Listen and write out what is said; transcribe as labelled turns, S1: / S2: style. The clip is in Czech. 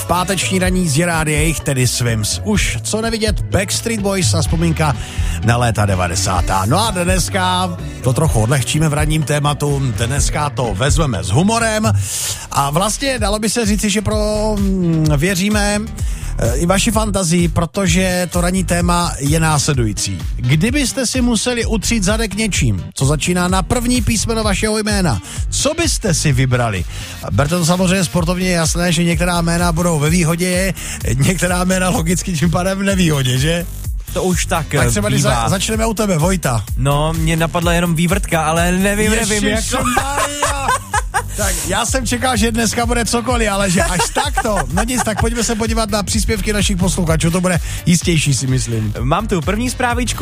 S1: Páteční raní z jejich tedy Swims. Už co nevidět, Backstreet Boys a vzpomínka na léta 90. No a dneska to trochu odlehčíme v ranním tématu, dneska to vezmeme s humorem a vlastně dalo by se říci, že věříme i vaši fantazii, protože to ranní téma je následující. Kdybyste si museli utřít zadek něčím, co začíná na první písmeno vašeho jména, co byste si vybrali? Berte to samozřejmě sportovně jasné, že některá jména budou ve výhodě, některá jména logicky tím pádem v nevýhodě, že?
S2: To už tak
S1: třeba když začneme u tebe, Vojta.
S2: No, mě napadla jenom vývrtka, ale nevím, jak to...
S1: Tak já jsem čekal, že dneska bude cokoliv, ale že až takto. No nic, tak pojďme se podívat na příspěvky našich posluchačů, to bude jistější, si myslím.
S2: Mám tu první zprávičku.